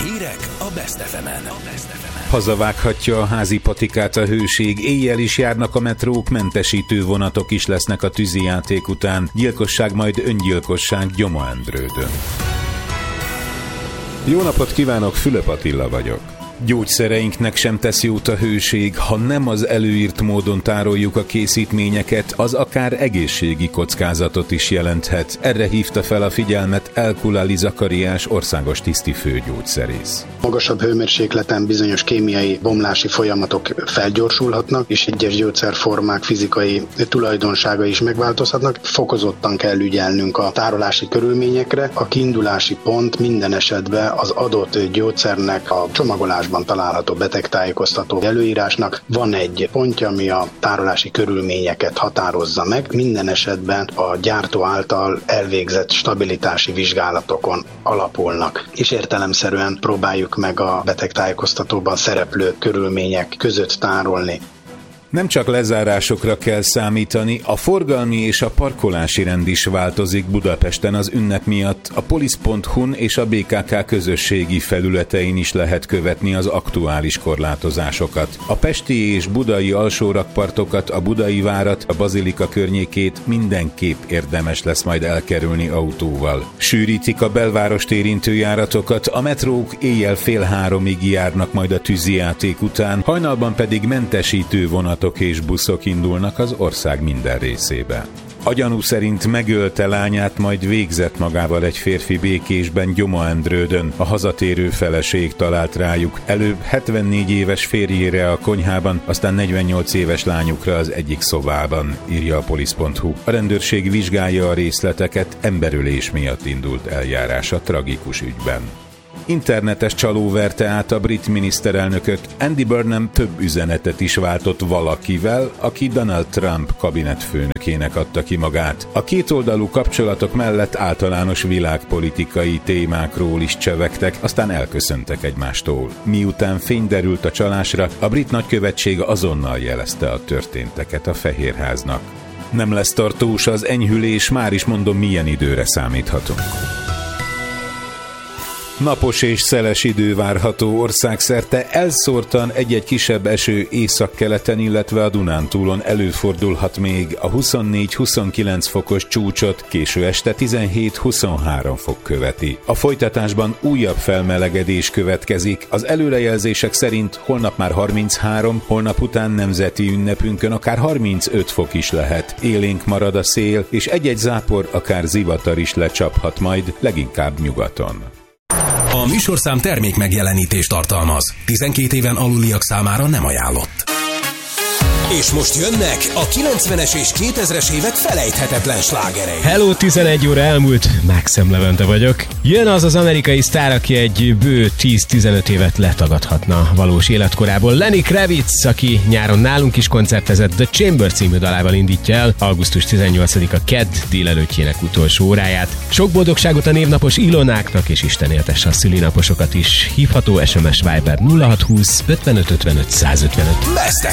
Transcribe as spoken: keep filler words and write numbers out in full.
Hírek a Best ef emen. Hazavághatja a házi patikát a hőség, éjjel is járnak a metrók, mentesítő vonatok is lesznek a tűzijáték után, gyilkosság majd öngyilkosság Gyoma-Endrődön. Jó napot kívánok, Fülöp Attila vagyok. Gyógyszereinknek sem tesz jót a hőség, ha nem az előírt módon tároljuk a készítményeket, az akár egészségi kockázatot is jelenthet. Erre hívta fel a figyelmet Elkulali Zakariás országos tisztifőgyógyszerész. Magasabb hőmérsékleten bizonyos kémiai bomlási folyamatok felgyorsulhatnak, és egyes gyógyszerformák fizikai tulajdonságai is megváltozhatnak. Fokozottan kell ügyelnünk a tárolási körülményekre. A kiindulási pont minden esetben az adott gyógyszernek a csomagolás található betegtájékoztató előírásnak van egy pontja, ami a tárolási körülményeket határozza meg. Minden esetben a gyártó által elvégzett stabilitási vizsgálatokon alapulnak, és értelemszerűen próbáljuk meg a betegtájékoztatóban szereplő körülmények között tárolni. Nem csak lezárásokra kell számítani, a forgalmi és a parkolási rend is változik Budapesten az ünnep miatt. A polisz pont hu-n és a bé ká ká közösségi felületein is lehet követni az aktuális korlátozásokat. A pesti és budai alsórakpartokat, a Budai várat, a Bazilika környékét mindenképp érdemes lesz majd elkerülni autóval. Sűrítik a belvárost érintő járatokat, a metrók éjjel fél háromig járnak majd a tűzijáték után, hajnalban pedig mentesítő vonatok és buszok indulnak az ország minden részébe. A gyanú szerint megölte lányát, majd végzett magával egy férfi Békésben, Gyoma-Endrődön. A hazatérő feleség talált rájuk. Előbb hetvennégy éves férjére a konyhában, aztán negyvennyolc éves lányukra az egyik szobában, írja a polisz pont hu. A rendőrség vizsgálja a részleteket, emberölés miatt indult eljárás a tragikus ügyben. Internetes csaló verte át a brit miniszterelnököt. Andy Burnham több üzenetet is váltott valakivel, aki Donald Trump kabinetfőnökének adta ki magát. A kétoldalú kapcsolatok mellett általános világpolitikai témákról is csevegtek, aztán elköszöntek egymástól. Miután fény derült a csalásra, a brit nagykövetség azonnal jelezte a történteket a Fehérháznak. Nem lesz tartós az enyhülés, már is mondom, milyen időre számíthatunk. Napos és szeles idő várható országszerte, elszórtan egy-egy kisebb eső északkeleten, illetve a Dunántúlon előfordulhat még. A huszonnégy-huszonkilenc fokos csúcsot késő este tizenhét-huszonhárom fok követi. A folytatásban újabb felmelegedés következik. Az előrejelzések szerint holnap már harminchárom, holnap után nemzeti ünnepünkön akár harmincöt fok is lehet. Élénk marad a szél, és egy-egy zápor, akár zivatar is lecsaphat majd, leginkább nyugaton. A műsorszám termék megjelenítést tartalmaz. tizenkét éven aluliak számára nem ajánlott. És most jönnek a kilencvenes és kétezres évek felejthetetlen slágerei. Hello, tizenegy óra elmúlt, Maxem Levente vagyok. Jön az az amerikai sztár, aki egy bő tíz-tizenöt évet letagadhatna valós életkorából. Lenny Kravitz, aki nyáron nálunk is koncertezett, The Chamber című dalával indítja el augusztus tizennyolcadika kedd délelőttjének utolsó óráját. Sok boldogságot a névnapos Ilonáknak, és Isten éltesse a szülinaposokat is. Hívható es em es Viber nulla hat húsz ötvenöt ötvenöt százötvenöt. Best